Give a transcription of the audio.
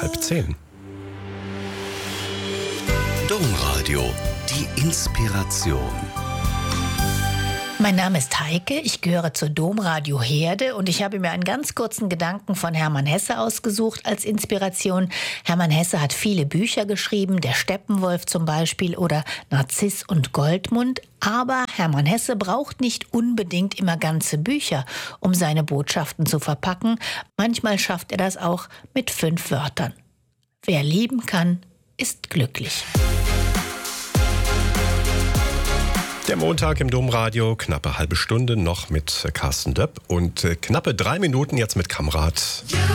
9:30. Domradio, die Inspiration. Mein Name ist Heike, ich gehöre zur Domradio Herde und ich habe mir einen ganz kurzen Gedanken von Hermann Hesse ausgesucht als Inspiration. Hermann Hesse hat viele Bücher geschrieben, Der Steppenwolf zum Beispiel oder Narziss und Goldmund. Aber Hermann Hesse braucht nicht unbedingt immer ganze Bücher, um seine Botschaften zu verpacken. Manchmal schafft er das auch mit 5 Wörtern. Wer lieben kann, ist glücklich. Der Montag im Domradio, knappe halbe Stunde noch mit Carsten Döpp und knappe 3 Minuten jetzt mit Kamrat